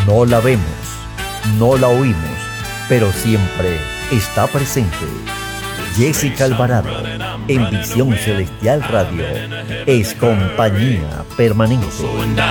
No la vemos, no la oímos, pero siempre está presente. Jessica Alvarado, en Visión Celestial Radio, es compañía permanente.